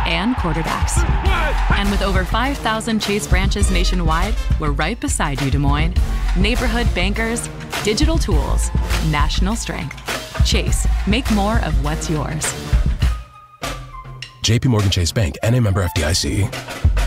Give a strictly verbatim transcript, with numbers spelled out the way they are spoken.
and quarterbacks. And with over five thousand Chase branches nationwide, we're right beside you, Des Moines. Neighborhood bankers, digital tools, national strength. Chase, make more of what's yours. J P Morgan Chase Bank, N A member F D I C.